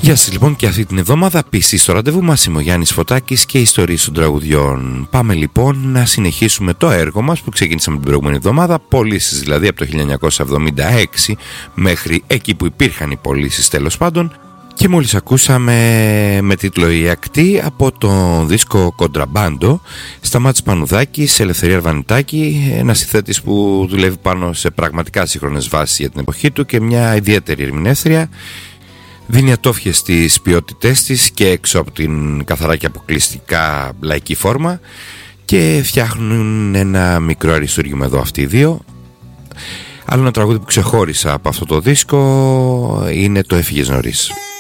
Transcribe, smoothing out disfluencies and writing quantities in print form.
Γεια σας λοιπόν και αυτή την εβδομάδα πίστη στο ραντεβού μας, είμαι ο Γιάννης Φωτάκης και ιστορίες των τραγουδιών. Πάμε λοιπόν να συνεχίσουμε το έργο μας που ξεκίνησαμε την προηγούμενη εβδομάδα, πωλήσεις δηλαδή από το 1976 μέχρι εκεί που υπήρχαν οι πωλήσεις τέλος πάντων, και μόλις ακούσαμε με τίτλο «Η Ακτή» από το δίσκο «Κοντραμπάντο», Σταμάτης Πανουδάκης, Ελευθερία Αρβανιτάκη, ένας συνθέτης που δουλεύει πάνω σε πραγματικά σύγχρονες βάσεις για την εποχή του και μια ιδιαίτερη ερμηνεύτρια. Δίνει ατόφιες στις ποιότητές της και έξω από την καθαρά και αποκλειστικά λαϊκή φόρμα και φτιάχνουν ένα μικρό αριστούργημα εδώ αυτοί οι δύο. Άλλο ένα τραγούδι που ξεχώρισα από αυτό το δίσκο είναι το «Έφυγες νωρίς».